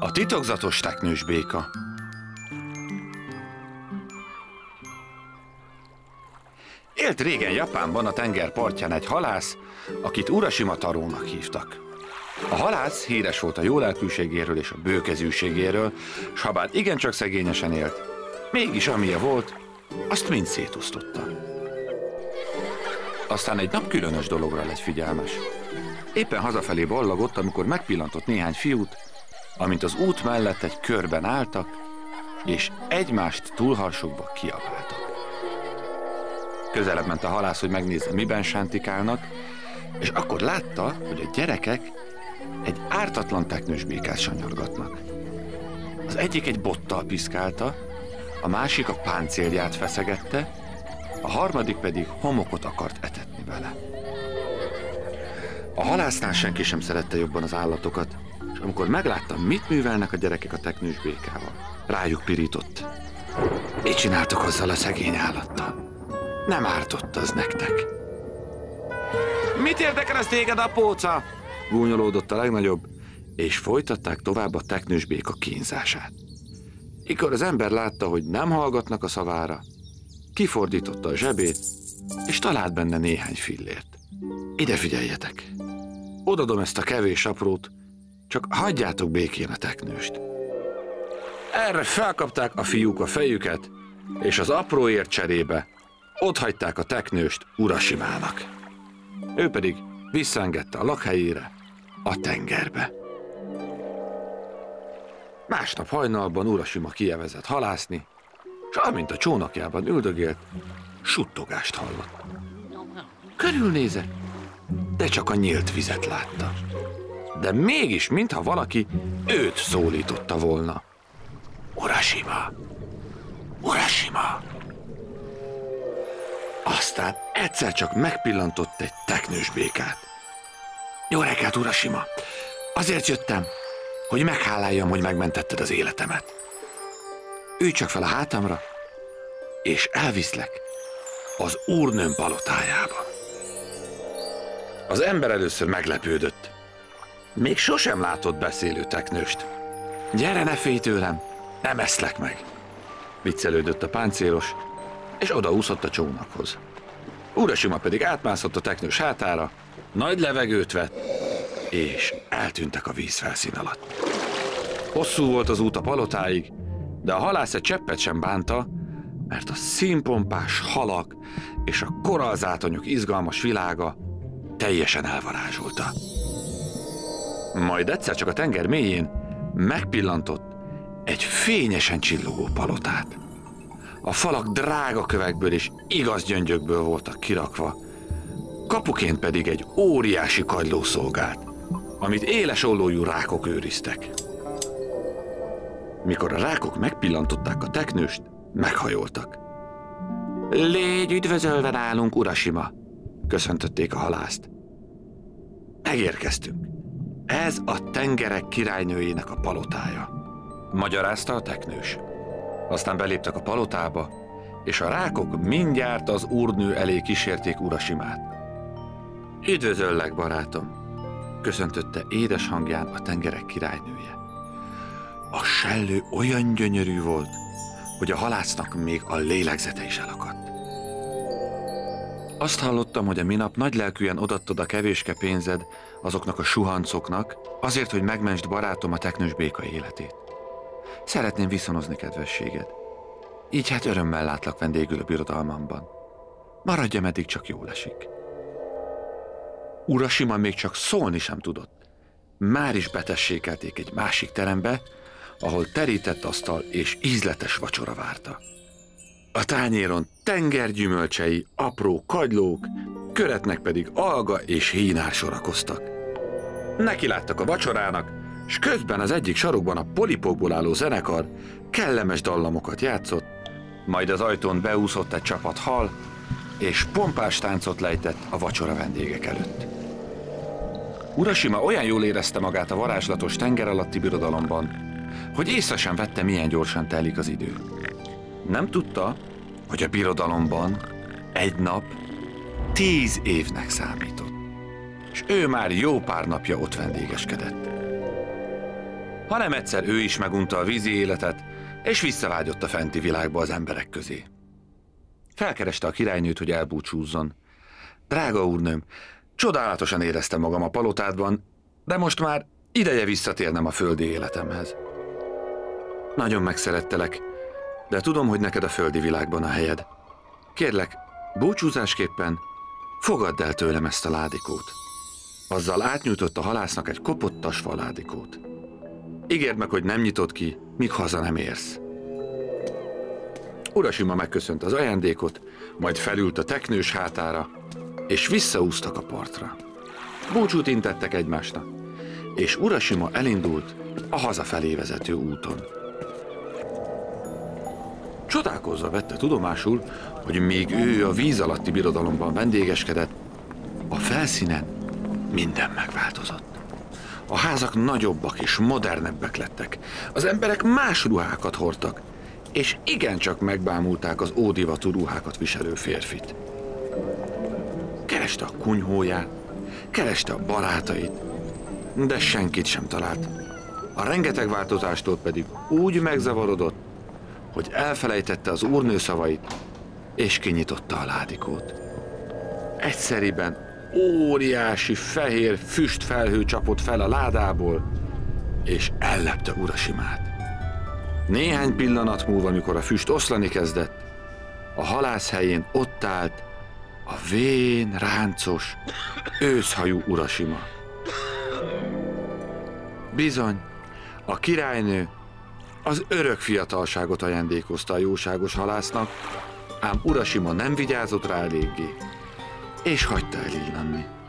A titokzatos teknős béka. Élt régen Japánban a tenger partján egy halász, akit Urashima Tarónak hívtak. A halász híres volt a jólelkűségéről és a bőkezűségéről, s habár igencsak szegényesen élt, mégis amilyen volt, azt mind szétosztotta. Aztán egy nap különös dologra lett figyelmes. Éppen hazafelé ballagott, amikor megpillantott néhány fiút, amint az út mellett egy körben álltak, és egymást túlharsogva kiabáltak. Közelebb ment a halász, hogy megnézze, miben sántikálnak, és akkor látta, hogy a gyerekek egy ártatlan teknős békát sanyargatnak. Az egyik egy bottal piszkálta, a másik a páncélját feszegette, a harmadik pedig homokot akart etetni vele. A halásznál senki sem szerette jobban az állatokat, és amikor meglátta, mit művelnek a gyerekek a teknős békával, rájuk pirított. Mit csináltok azzal a szegény állattal? Nem ártott az nektek. Mit érdekel ez téged, apóca? Gúnyolódott a legnagyobb, és folytatták tovább a teknős béka kínzását. Mikor az ember látta, hogy nem hallgatnak a szavára, kifordította a zsebét, és talált benne néhány fillért. Ide figyeljetek! Odadom ezt a kevés aprót, csak hagyjátok békén a teknőst. Erre felkapták a fiúk a fejüket, és az apróért cserébe otthagyták a teknőst Urashimának. Ő pedig visszaengedte a lakhelyére, a tengerbe. Másnap hajnalban Urashima kievezett halászni, és amint a csónakjában üldögélt, suttogást hallott. Körülnézett, de csak a nyílt vizet látta. De mégis, mintha valaki őt szólította volna. Urashima! Urashima! Aztán egyszer csak megpillantott egy teknős békát. Jó reggelt, Urashima! Azért jöttem, hogy megháláljam, hogy megmentetted az életemet. Ülj csak fel a hátamra, és elviszlek az úrnőm palotájába. Az ember először meglepődött. Még sosem látott beszélő teknőst. Gyere, ne félj tőlem, nem eszlek meg! Viccelődött a páncélos, és odaúszott a csónakhoz. Urashima pedig átmászott a teknős hátára, nagy levegőt vett, és eltűntek a vízfelszín alatt. Hosszú volt az út a palotáig, de a halász egy cseppet sem bánta, mert a színpompás halak és a korallzátonyok izgalmas világa teljesen elvarázsolta. Majd egyszer csak a tenger mélyén megpillantott egy fényesen csillogó palotát. A falak drága kövekből és igaz gyöngyökből voltak kirakva, kapuként pedig egy óriási kagyló szolgált, amit éles ollójú rákok őriztek. Mikor a rákok megpillantották a teknőst, meghajoltak. Légy üdvözölve nálunk, Urashima! Köszöntötték a halászt. Megérkeztünk. Ez a tengerek királynőjének a palotája, magyarázta a teknős. Aztán beléptek a palotába, és a rákok mindjárt az úrnő elé kísérték Urashimát. Üdvözöllek, barátom! Köszöntötte édes hangján a tengerek királynője. A sellő olyan gyönyörű volt, hogy a halásznak még a lélegzete is elakadt. Azt hallottam, hogy a minap nagylelkűen odaadtad a kevéske pénzed azoknak a suhancoknak, azért, hogy megmentsd barátom a teknős béka életét. Szeretném viszonozni kedvességed. Így hát örömmel látlak vendégül a birodalmamban. Maradj, meddig csak jól esik. Urashima még csak szólni sem tudott. Már is betessékelték egy másik terembe, ahol terített asztal és ízletes vacsora várta. A tányéron tengergyümölcsei, apró kagylók, köretnek pedig alga és hínár sorakoztak. Neki láttak a vacsorának, s közben az egyik sarokban a polipokból álló zenekar kellemes dallamokat játszott, majd az ajtón beúszott egy csapat hal, és pompás táncot lejtett a vacsora vendégek előtt. Urashima olyan jól érezte magát a varázslatos tenger alatti birodalomban, hogy észre sem vette, milyen gyorsan telik az idő. Nem tudta, hogy a birodalomban egy nap 10 évnek számított, és ő már jó pár napja ott vendégeskedett. hanem egyszer ő is megunta a vízi életet, és visszavágyott a fenti világba az emberek közé. Felkereste a királynőt, hogy elbúcsúzzon. Drága úrnőm, csodálatosan éreztem magam a palotádban, de most már ideje visszatérnem a földi életemhez. Nagyon megszerettelek, de tudom, hogy neked a földi világban a helyed. Kérlek, búcsúzásképpen fogadd el tőlem ezt a ládikót. Azzal átnyújtott a halásznak egy kopott tasfa ládikót. Ígérd meg, hogy nem nyitod ki, míg haza nem érsz. Urasima megköszönt az ajándékot, majd felült a teknős hátára, és visszaúztak a partra. Búcsút intettek egymásnak, és Urasima elindult a hazafelé vezető úton. Csodálkozva vette tudomásul, hogy még ő a víz alatti birodalomban vendégeskedett, a felszínen minden megváltozott. A házak nagyobbak és modernebbek lettek, az emberek más ruhákat hordtak, és igencsak megbámulták az ódivatú ruhákat viselő férfit. Kereste a kunyhóját, kereste a barátait, de senkit sem talált. A rengeteg változástól pedig úgy megzavarodott, hogy elfelejtette az úrnő szavait, és kinyitotta a ládikót. Egyszeriben óriási fehér füstfelhő csapott fel a ládából, és ellepte Urasimát. Néhány pillanat múlva, amikor a füst oszlani kezdett, a halász helyén ott állt a vén, ráncos, őszhajú Urasima. Bizony, a királynő az örök fiatalságot ajándékozta a jóságos halásznak, ám Urasima nem vigyázott rá eléggé, és hagyta elillanni.